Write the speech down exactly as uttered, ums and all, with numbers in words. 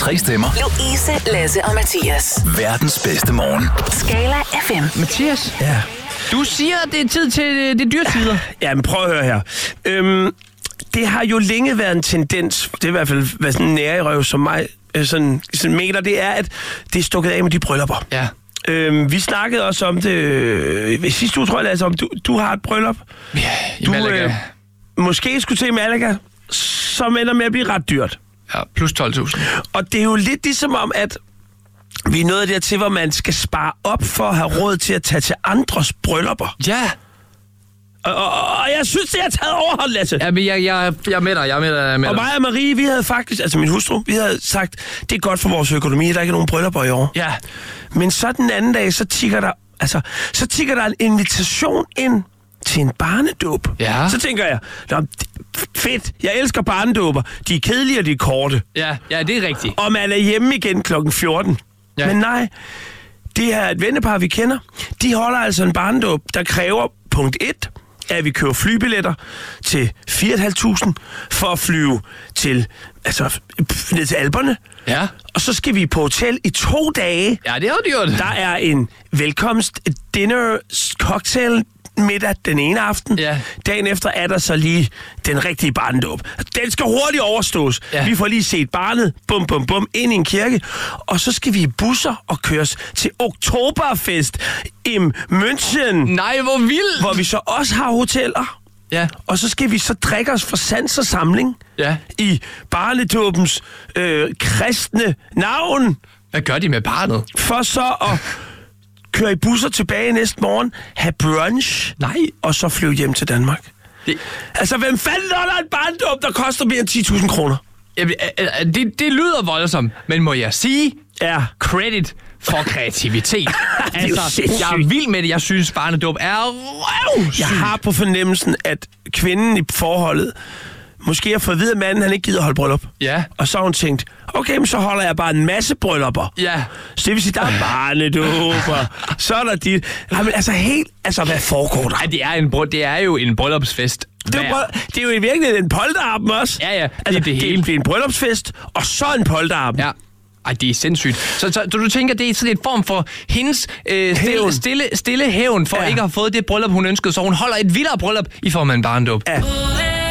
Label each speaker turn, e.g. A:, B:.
A: Tre stemmer.
B: Louise, Lasse og Mathias.
A: Verdens bedste morgen.
B: Skala F M.
C: Mathias,
D: Ja.
C: du siger, at det er tid til øh, det dyrtider.
D: Ja, men prøv at høre her. Øhm, det har jo længe været en tendens, det er i hvert fald hvad sådan en nærerøv som mig øh, sådan, sådan mener, det er, at det er stukket af med de bryllupper.
C: Ja.
D: Øhm, vi snakkede også om det øh, sidste uge, tror jeg, altså, om du, du har et bryllup.
C: Ja, i
D: Du
C: Malaga.
D: øh, måske skulle til Malaga, som ender med at blive ret dyrt.
C: Ja, plus tolv tusind.
D: Og det er jo lidt ligesom om, at vi er nået dertil, hvor man skal spare op for at have råd til at tage til andres bryllupper.
C: Ja.
D: Og, og, og jeg synes, det er taget overhånd, Lasse.
C: Ja, men jeg, jeg, jeg er med dig, jeg er med dig, jeg er med
D: Og
C: dig.
D: mig og Marie, vi havde faktisk, altså min hustru, vi havde sagt, det er godt for vores økonomi, at der ikke er nogen bryllupper i år.
C: Ja.
D: Men så den anden dag, så tigger der, altså, så tigger der en invitation ind til en barnedåb.
C: Ja.
D: Så tænker jeg, nå, fedt, jeg elsker barnedåber. De er kedelige, og de er korte.
C: Ja, ja, det er rigtigt.
D: Og man er hjemme igen klokken fjorten.
C: Ja.
D: Men nej, det her et vennepar, vi kender, de holder altså en barnedåb, der kræver punkt et, at vi køber flybilletter til fire tusind fem hundrede for at flyve til, altså, ned til Alperne.
C: Ja.
D: Og så skal vi på hotel i to dage.
C: Ja, det har du gjort.
D: Der er en velkomst dinner cocktail middag den ene aften.
C: Ja.
D: Dagen efter er der så lige den rigtige barnedåb. Den skal hurtigt overstås.
C: Ja.
D: Vi får lige set barnet, bum, bum, bum, ind i en kirke. Og så skal vi i busser og køres til Oktoberfest i München,
C: Nej, hvor vildt.
D: hvor vi så også har hoteller.
C: Ja.
D: Og så skal vi så drikke os for sans og samling
C: Ja.
D: i barnedåbens øh, kristne navn.
C: Hvad gør de med barnet?
D: For så at køre i busser tilbage næste morgen, have brunch,
C: Nej.
D: og så flyve hjem til Danmark.
C: Det,
D: Altså, hvem fanden holder en barndåb, der koster mere end ti tusind kroner?
C: jeg, det, det lyder voldsomt, men må jeg sige,
D: Ja.
C: credit for kreativitet.
D: Det er jo
C: Altså,
D: sindssygt.
C: jeg er vild med det. Jeg synes, barnedåb er røvsygt.
D: Jeg har på fornemmelsen, at kvinden i forholdet måske har fået at vide, at manden han ikke gider holde bryllup.
C: Ja.
D: Og så har hun tænkt, okay, men så holder jeg bare en masse bryllupper.
C: Ja.
D: Så det vil sige, der er barnedåber, så er der de... Jamen, altså helt... Altså, hvad foregår der?
C: Ej, det er, en, bry- det er jo en bryllupsfest.
D: Det er, jo,
C: hver.
D: bryll- det er jo i virkeligheden en polterappen også.
C: Ja, ja. Det
D: Altså,
C: er det hele.
D: Det er en bryllupsfest, og så en polterappen.
C: Ja. Ej, det er sindssygt. Så, så du, du tænker, det er sådan en form for hendes øh,
D: Hævn.
C: stille, stille, stille hævn for
D: Ja.
C: ikke at have fået det bryllup, hun ønskede, så hun holder et vildere bryllup i form af en barndåb.
D: Ja.